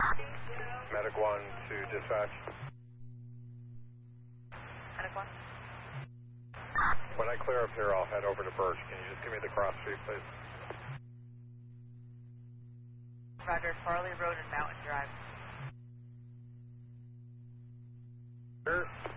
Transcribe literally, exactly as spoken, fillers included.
Medic one to dispatch. Medic one. When I clear up here, I'll head over to Birch. Can you just give me the cross street, please? Roger, Farley Road and Mountain Drive. Sure.